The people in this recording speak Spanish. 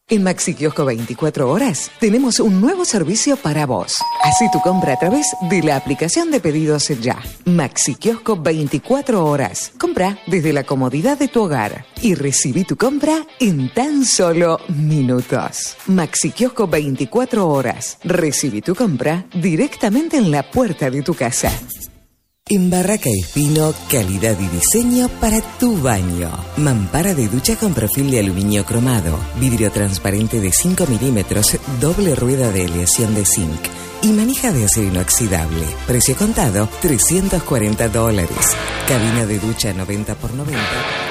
En Maxi Kiosco 24 horas tenemos un nuevo servicio para vos. Hacé tu compra a través de la aplicación de pedidos ya. Maxi Kiosco 24 horas. Compra desde la comodidad de tu hogar y recibí tu compra en tan solo minutos. Maxi Kiosco 24 horas. Recibí tu compra directamente en la puerta de tu casa. En Barraca Espino, calidad y diseño para tu baño. Mampara de ducha con perfil de aluminio cromado, vidrio transparente de 5 milímetros, doble rueda de aleación de zinc y manija de acero inoxidable. Precio contado, $340. Cabina de ducha 90 por 90.